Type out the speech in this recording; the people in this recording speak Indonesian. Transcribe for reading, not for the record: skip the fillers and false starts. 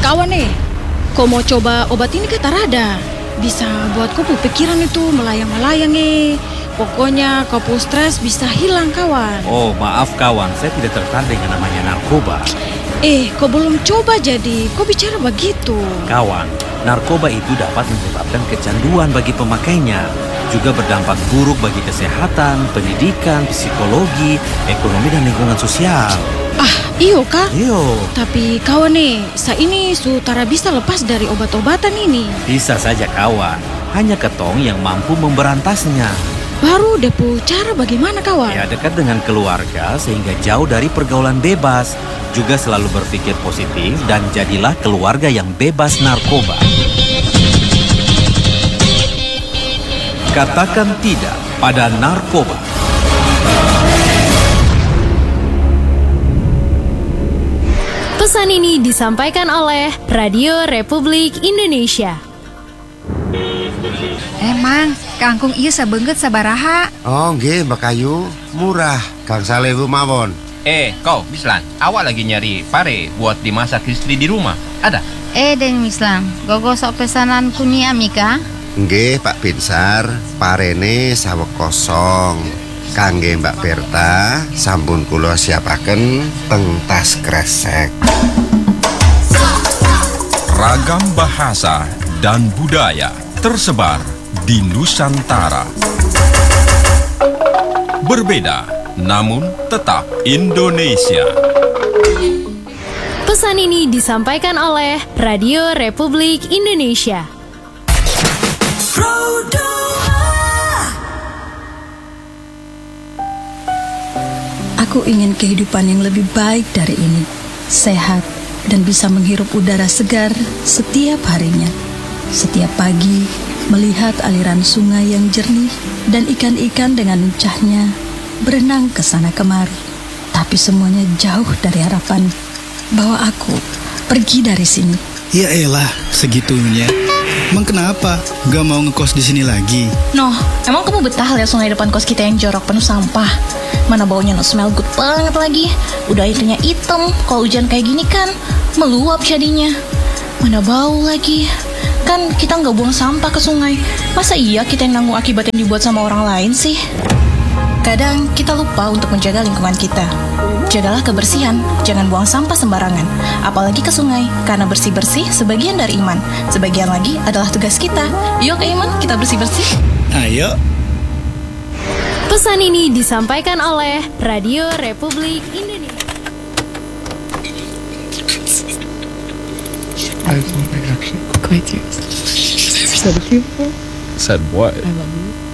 kawan kau mau coba obat ini ke Tarada? Bisa buat kau pikiran itu melayang-melayang Pokoknya kau stres bisa hilang kawan. Oh maaf kawan, saya tidak tertarik dengan namanya narkoba. Kau belum coba jadi kau bicara begitu. Kawan, narkoba itu dapat menyebabkan kecanduan bagi pemakainya. Juga berdampak buruk bagi kesehatan, pendidikan, psikologi, ekonomi dan lingkungan sosial. Iyo kah? Iyo. Tapi kawan saya ini sutara bisa lepas dari obat-obatan ini. Bisa saja kawan, hanya ketong yang mampu memberantasnya. Baru depu cara bagaimana kawan? Ya dekat dengan keluarga sehingga jauh dari pergaulan bebas. Juga selalu berpikir positif dan jadilah keluarga yang bebas narkoba. Katakan tidak pada narkoba. Pesan ini disampaikan oleh Radio Republik Indonesia. Emang, kangkung iya sabeungeut sabaraha? Oh nggih, Mbak Kayu, murah. Kang Salewu mawon. Kau, Mislan, awak lagi nyari pare buat dimasak istri di rumah. Ada? Den Mislan, gogo sok pesanan kunyi Amika? Nggih, Pak Pinsar, parene saweg kosong. Kangge Mbak Berta, sampun kula siapaken teng tas kresek. Ragam bahasa dan budaya tersebar di Nusantara. Berbeda, namun tetap Indonesia. Pesan ini disampaikan oleh Radio Republik Indonesia. Aku ingin kehidupan yang lebih baik dari ini, sehat, dan bisa menghirup udara segar setiap harinya. Setiap pagi, melihat aliran sungai yang jernih dan ikan-ikan dengan lincahnya berenang ke sana kemari. Tapi semuanya jauh dari harapan bahwa aku pergi dari sini. Ya elah, segitunya. Emang kenapa? Gak mau ngekos di sini lagi? Noh, emang kamu betah lihat sungai depan kos kita yang jorok penuh sampah? Mana baunya smell good banget lagi. Udah airnya hitam, kalau hujan kayak gini kan meluap jadinya. Mana bau lagi. Kan kita nggak buang sampah ke sungai. Masa iya kita yang nanggung akibat yang dibuat sama orang lain sih? Kadang kita lupa untuk menjaga lingkungan kita. Jagalah kebersihan, jangan buang sampah sembarangan. Apalagi ke sungai, karena bersih-bersih sebagian dari iman. Sebagian lagi adalah tugas kita. Yuk ke iman, kita bersih-bersih. Ayo. Pesan ini disampaikan oleh Radio Republik Indonesia. Said what? I love you.